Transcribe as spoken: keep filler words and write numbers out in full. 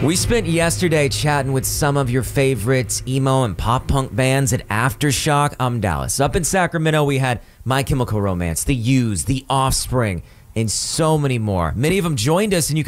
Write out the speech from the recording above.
We spent yesterday chatting with some of your favorite emo and pop punk bands at Aftershock. I'm Dallas. Up in Sacramento, we had My Chemical Romance, The Used, The Offspring, and so many more. Many of them joined us, and you